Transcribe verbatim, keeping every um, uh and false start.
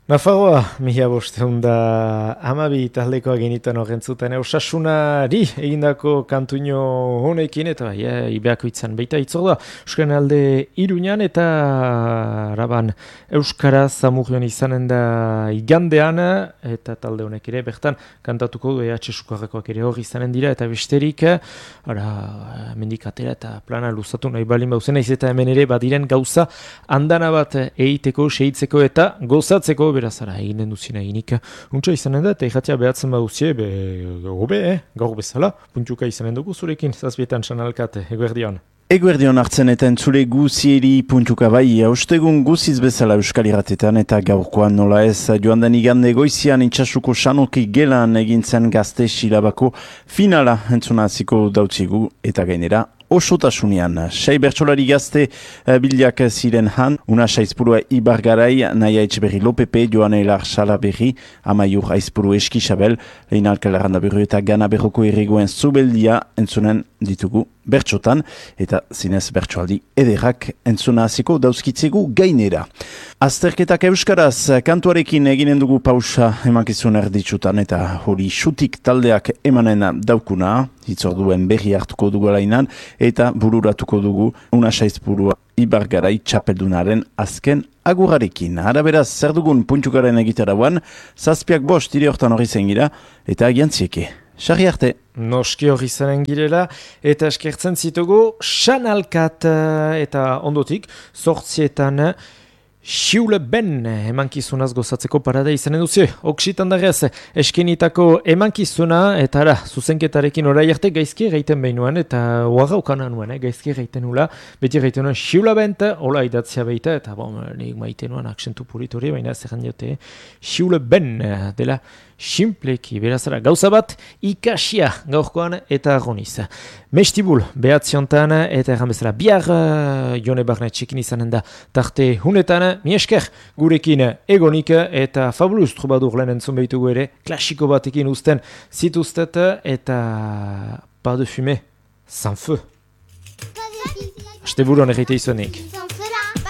Nafarroa, mila bosteun da amabi taldekoa genituen horrentzuten Osasunari egindako kantuino honekin, eta ja, ibeako itzan baita itzor da. Euskaren alde Iruñan eta Araban Euskara Zamurion izanen da igandean, eta talde honek ere bertan kantatuko du E H Sukarrakoak ere hor izanen dira, eta besterik, ara, mendikatera eta plana luzatu nahi balin bauzen, naiz eta hemen ere badiren gauza andana bat egiteko, seitzeko eta gozatzeko berazara eginen duzina eginik. Untsa izanen da, eta ikatzea behatzen baduzie, be, gobe, eh? Gaur bezala, puntuka izanen dugu zurekin, zazbietan sanalkate, eguerdion. Eguerdion hartzen eta entzule guzieri puntuka bai, haustegun guziz bezala Euskal Irratetan eta gaurkoan nola ez, joan den igande goizian itxasuko sanoki gelan egintzen gazte silabako finala entzuna hasiko dautzigu eta gainera osotasunean. Sei bertsolari gazte uh, bilak ziren han, una saizpurua Ibargarai, Naia Etxeberri Lopepe, Joane Elar Salaberri, Amaiur Aizpuru Eskisabel, Leinalka Larranda Berru eta Gana Berroko erregoen zubeldia entzunen ditugu bertsotan, eta zinez bertsoaldi ederrak entzuna hasiko dauzkitzegu gainera. Azterketak euskaraz, kantuarekin eginen dugu pausa emankizun erditsutan eta hori xutik taldeak emanen daukuna, hitzorduen berri hartuko dugu alainan, eta bururatuko dugu una saizpurua Ibargarai txapeldunaren azken agurarekin. Ara beraz, zer dugun puntukaren egitarauan, zazpiak bost hiri hortan hori zengira, eta agiantzieke. Sarri arte. Noski hori zaren girela, eta eskertzen zitugu Sanalkat eta ondotik, zortzietan Siule Ben emankizunaz gozatzeko parada izanen duzie. Oksitan darez, eskenitako emankizuna, eta ara, zuzenketarekin orai arte gaizki gaiten behinuan, eta huarra ukanan nuen, eh, gaizki gaiten nula, beti gaiten nuen Siule Ben, hola idatzia baita, eta bon, nik maite nuen aksentu puritori, baina zerran diote, Siule Ben dela simpleki, berazara, gauza bat, ikasia gaurkoan eta agoniz. Mestibul, behatziontan, eta erran bezala, bihar uh, Jone Barnetxekin izanen da tarte hunetan, mi esker gurekin egonik, eta Fabulous Troubadour lehen entzun behitugu ere, klasiko batekin uzten zituztet, eta pas de fumée, sans feu. Aste buruan erreite izuenik.